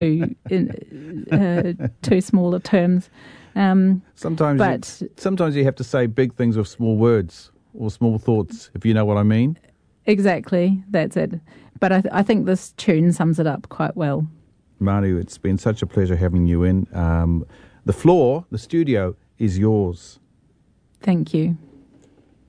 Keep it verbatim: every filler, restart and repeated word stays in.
too, in, uh, too smaller terms. Um, sometimes, but you, sometimes you have to say big things with small words or small thoughts, if you know what I mean. Exactly, that's it. But I, th- I think this tune sums it up quite well. Manu, it's been such a pleasure having you in. Um, the floor, the studio, is yours. Thank you.